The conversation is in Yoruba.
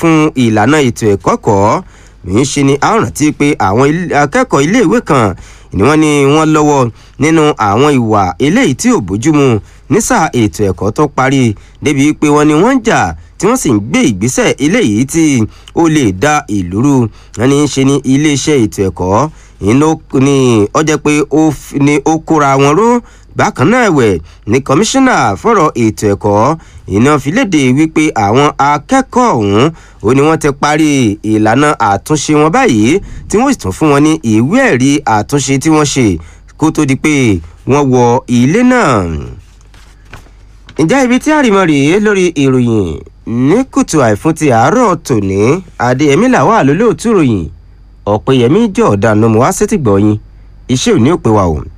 fún ìlànà ètò ẹ̀kọ́ kọ́ ń ṣe ni a rántí pé àwọn akẹ́kọ̀ọ́ iléèwé kan ni wọ́n ní wọ́n lọ́wọ́ nínú àwọn ìwà eléyìí tí ò bójúmu ní sáà ètò ẹ̀kọ́ tó parí débi pé wọ́n ní wọ́n ń jà tí wọ́n sì ń gbé ìgbésẹ̀ eléyìí tí ó lè da ìlú rú wọ́n ní ṣe ní iléeṣẹ́ ètò ẹ̀kọ́ ní ó jẹ́ pé ó kóra wọn ró bákan náà ẹ̀wẹ̀ ní kọmíṣánná fọ́rọ̀ ètò ẹ̀kọ́ iná fi léde wípé àwọn akẹ́kọ̀ọ́ ọ̀hún ó ní wọ́n ti parí ìlànà àtúnṣe wọn báyìí tí wọ́n sì tún fún wọn ní ìwé ẹ̀rí àtúnṣe tí wọ́n ṣe kó tó di pé wọ́n wọ ilé náà. ǹjẹ́ ibi tí àrìmọ́ rèé lórí ìròyìn ní kùtù àìfún ti àárọ̀ tòní adéyẹmí làwọn àlólóòtú ròyìn ọ̀pẹ̀yẹmí jọ̀ọ́dá ló mú wá sétí gbọ̀ọ́yìn iṣẹ́ òní ò pé wa o.